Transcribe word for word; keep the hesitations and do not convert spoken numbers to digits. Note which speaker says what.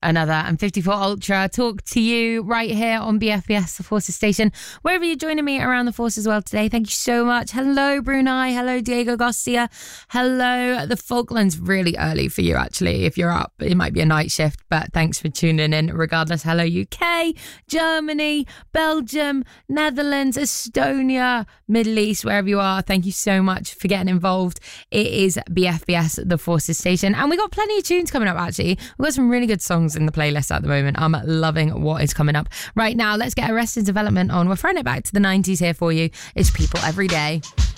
Speaker 1: Another and fifty-four Ultra talk to you right here on B F B S, the Forces station. Wherever you're joining me around the Forces world today, thank you so much. Hello, Brunei. Hello, Diego Garcia. Hello, the Falklands. Really early for you, actually. If you're up, it might be a night shift, but thanks for tuning in regardless. Hello, U K, Germany, Belgium, Netherlands, Estonia, Middle East, wherever you are. Thank you so much for getting involved. It is B F B S, the Forces station, and we got plenty of tunes coming up, actually. We've got some really good songs in the playlist at the moment. I'm loving what is coming up right now. Let's get Arrested Development on. We're throwing it back to the nineties here for you. It's People Every Day.